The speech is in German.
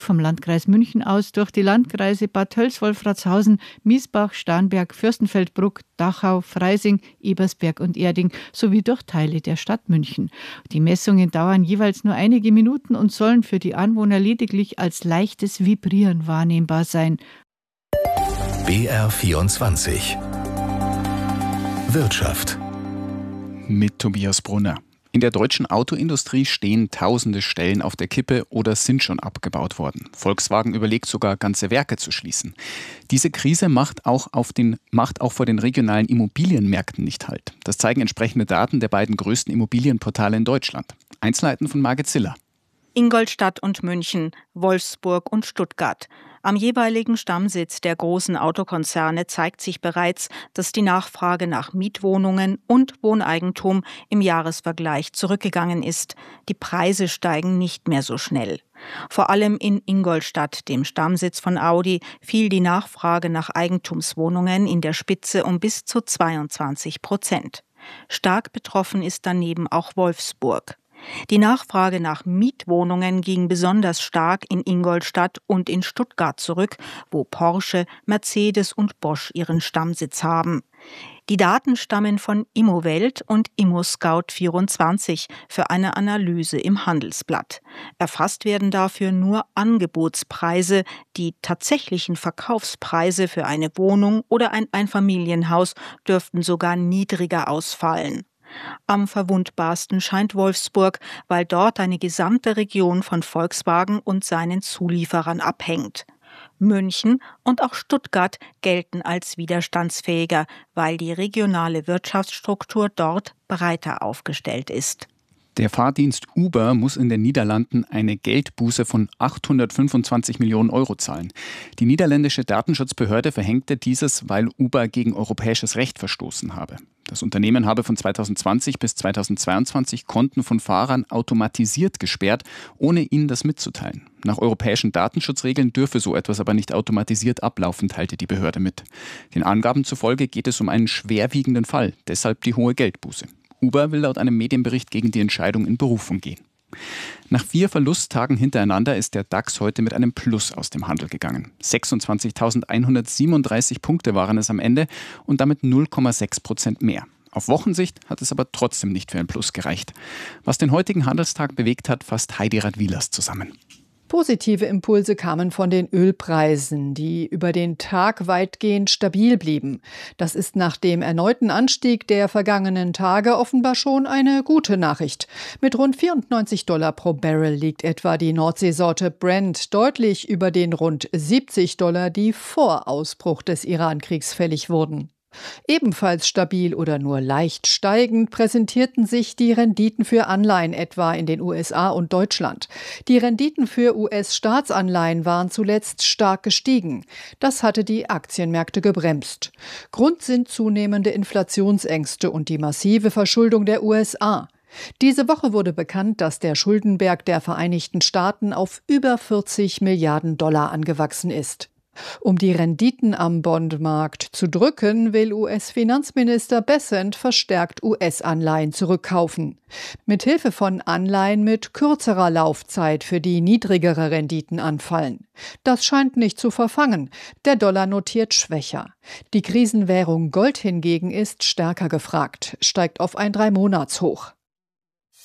vom Landkreis München aus durch die Landkreise Bad Tölz-Wolfratshausen, Miesbach, Starnberg, Fürstenfeldbruck, Dachau, Freising, Ebersberg und Erding sowie durch Teile der Stadt München. Die Messungen dauern jeweils nur einige Minuten und sollen für die Anwohner lediglich als leichtes Vibrieren wahrnehmbar sein. BR24 Wirtschaft mit Tobias Brunner. In der deutschen Autoindustrie stehen tausende Stellen auf der Kippe oder sind schon abgebaut worden. Volkswagen überlegt sogar, ganze Werke zu schließen. Diese Krise macht auch vor den regionalen Immobilienmärkten nicht Halt. Das zeigen entsprechende Daten der beiden größten Immobilienportale in Deutschland. Einzelheiten von Margit Ziller. Ingolstadt und München, Wolfsburg und Stuttgart. Am jeweiligen Stammsitz der großen Autokonzerne zeigt sich bereits, dass die Nachfrage nach Mietwohnungen und Wohneigentum im Jahresvergleich zurückgegangen ist. Die Preise steigen nicht mehr so schnell. Vor allem in Ingolstadt, dem Stammsitz von Audi, fiel die Nachfrage nach Eigentumswohnungen in der Spitze um bis zu 22%. Stark betroffen ist daneben auch Wolfsburg. Die Nachfrage nach Mietwohnungen ging besonders stark in Ingolstadt und in Stuttgart zurück, wo Porsche, Mercedes und Bosch ihren Stammsitz haben. Die Daten stammen von Immowelt und ImmoScout24 für eine Analyse im Handelsblatt. Erfasst werden dafür nur Angebotspreise. Die tatsächlichen Verkaufspreise für eine Wohnung oder ein Einfamilienhaus dürften sogar niedriger ausfallen. Am verwundbarsten scheint Wolfsburg, weil dort eine gesamte Region von Volkswagen und seinen Zulieferern abhängt. München und auch Stuttgart gelten als widerstandsfähiger, weil die regionale Wirtschaftsstruktur dort breiter aufgestellt ist. Der Fahrdienst Uber muss in den Niederlanden eine Geldbuße von 825 Millionen Euro zahlen. Die niederländische Datenschutzbehörde verhängte dieses, weil Uber gegen europäisches Recht verstoßen habe. Das Unternehmen habe von 2020 bis 2022 Konten von Fahrern automatisiert gesperrt, ohne ihnen das mitzuteilen. Nach europäischen Datenschutzregeln dürfe so etwas aber nicht automatisiert ablaufen, teilte die Behörde mit. Den Angaben zufolge geht es um einen schwerwiegenden Fall, deshalb die hohe Geldbuße. Uber will laut einem Medienbericht gegen die Entscheidung in Berufung gehen. Nach 4 Verlusttagen hintereinander ist der DAX heute mit einem Plus aus dem Handel gegangen. 26.137 Punkte waren es am Ende und damit 0,6% mehr. Auf Wochensicht hat es aber trotzdem nicht für ein Plus gereicht. Was den heutigen Handelstag bewegt hat, fasst Heidi Radwilas zusammen. Positive Impulse kamen von den Ölpreisen, die über den Tag weitgehend stabil blieben. Das ist nach dem erneuten Anstieg der vergangenen Tage offenbar schon eine gute Nachricht. Mit rund $94 pro Barrel liegt etwa die Nordseesorte Brent deutlich über den rund $70, die vor Ausbruch des Iran-Kriegs fällig wurden. Ebenfalls stabil oder nur leicht steigend präsentierten sich die Renditen für Anleihen etwa in den USA und Deutschland. Die Renditen für US-Staatsanleihen waren zuletzt stark gestiegen. Das hatte die Aktienmärkte gebremst. Grund sind zunehmende Inflationsängste und die massive Verschuldung der USA. Diese Woche wurde bekannt, dass der Schuldenberg der Vereinigten Staaten auf über $40 Milliarden angewachsen ist. Um die Renditen am Bondmarkt zu drücken, will US-Finanzminister Bessent verstärkt US-Anleihen zurückkaufen. Mithilfe von Anleihen mit kürzerer Laufzeit, für die niedrigere Renditen anfallen. Das scheint nicht zu verfangen. Der Dollar notiert schwächer. Die Krisenwährung Gold hingegen ist stärker gefragt, steigt auf ein 3-Monats-Hoch.